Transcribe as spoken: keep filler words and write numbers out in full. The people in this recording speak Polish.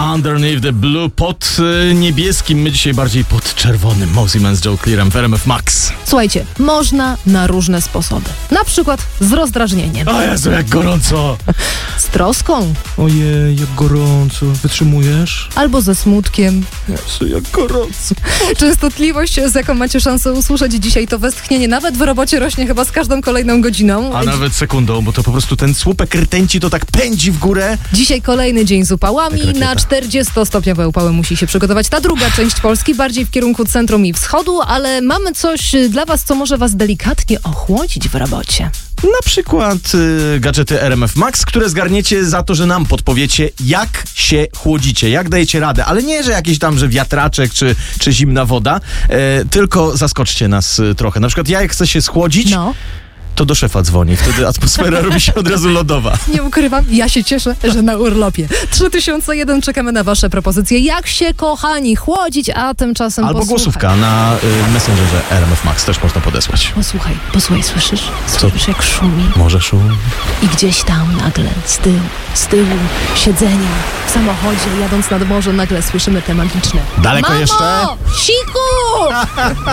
Underneath the Blue pod y, niebieskim, my dzisiaj bardziej pod czerwonym. Mosey Man z Joe Clearem w R M F Max. Słuchajcie, można na różne sposoby. Na przykład z rozdrażnieniem. O Jezu, jak gorąco! Z troską. Ojej, jak gorąco. Wytrzymujesz? Albo ze smutkiem. Jezu, jak gorąco. Częstotliwość, z jaką macie szansę usłyszeć dzisiaj to westchnienie, nawet w robocie rośnie chyba z każdą kolejną godziną. A nawet sekundą, bo to po prostu ten słupek rtęci to tak pędzi w górę. Dzisiaj kolejny dzień z upałami. Na czterdziestostopniowe upały musi się przygotować ta druga część Polski, bardziej w kierunku centrum i wschodu, ale mamy coś dla was, co może was delikatnie ochłodzić w robocie. Na przykład y, gadżety R M F Max, które zgarniecie za to, że nam podpowiecie, jak się chłodzicie, jak dajecie radę. Ale nie, że jakiś tam, że wiatraczek czy, czy zimna woda, e, tylko zaskoczcie nas y, trochę. Na przykład ja jak chcę się schłodzić, No. to do szefa dzwoni. Wtedy atmosfera robi się od razu lodowa. Nie ukrywam, ja się cieszę, że na urlopie. trzy tysiące jeden, czekamy na wasze propozycje. Jak się, kochani, chłodzić, a tymczasem Albo posłuchaj. głosówka na y, Messengerze R M F Max też można podesłać. Posłuchaj, posłuchaj, słyszysz? Słyszysz jak szumi Może szum. i gdzieś tam nagle z tyłu, z tyłu siedzenia w samochodzie jadąc nad morze nagle słyszymy te magiczne Daleko Mamo! jeszcze? Siku!